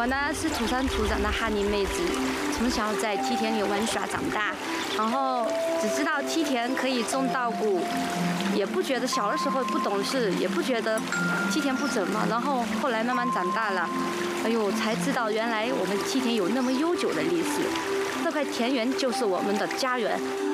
我呢是土生土长的哈尼妹子，从小在梯田里玩耍长大，然后只知道梯田可以种稻谷，也不觉得小的时候不懂事，也不觉得梯田不怎么，然后后来慢慢长大了，哎呦，才知道原来我们梯田有那么悠久的历史，这块田园就是我们的家园。